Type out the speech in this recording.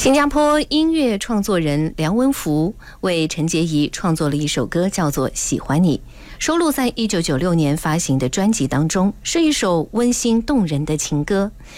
新加坡音乐创作人梁文福为陈洁仪创作了一首歌，叫做《喜欢你》，收录在1996年发行的专辑当中，是一首温馨动人的情歌。